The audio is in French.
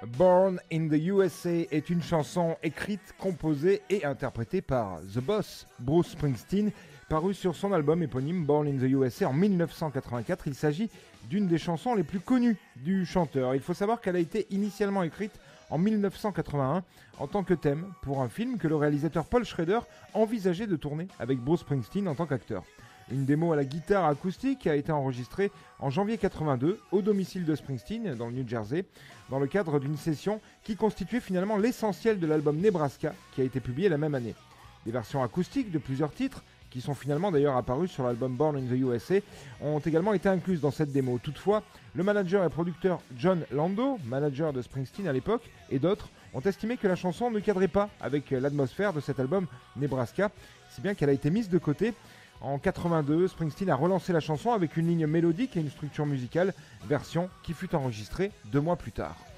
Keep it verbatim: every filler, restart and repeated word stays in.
Born in the U S A est une chanson écrite, composée et interprétée par The Boss, Bruce Springsteen, parue sur son album éponyme Born in the U S A en mille neuf cent quatre-vingt-quatre. Il s'agit d'une des chansons les plus connues du chanteur. Il faut savoir qu'elle a été initialement écrite en mille neuf cent quatre-vingt-un en tant que thème pour un film que le réalisateur Paul Schrader envisageait de tourner avec Bruce Springsteen en tant qu'acteur. Une démo à la guitare acoustique a été enregistrée en janvier quatre-vingt-deux au domicile de Springsteen dans le New Jersey dans le cadre d'une session qui constituait finalement l'essentiel de l'album Nebraska qui a été publié la même année. Des versions acoustiques de plusieurs titres, qui sont finalement d'ailleurs apparus sur l'album Born in the U S A, ont également été incluses dans cette démo. Toutefois, le manager et producteur John Lando, manager de Springsteen à l'époque, et d'autres ont estimé que la chanson ne cadrait pas avec l'atmosphère de cet album Nebraska, si bien qu'elle a été mise de côté. En quatre-vingt-deux, Springsteen a relancé la chanson avec une ligne mélodique et une structure musicale, version qui fut enregistrée deux mois plus tard.